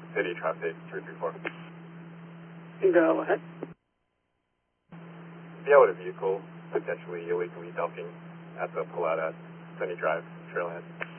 City Traffic 334. Go ahead. Yeah, with a vehicle potentially illegally dumping at the Paletta Sunny Drive Trailhead.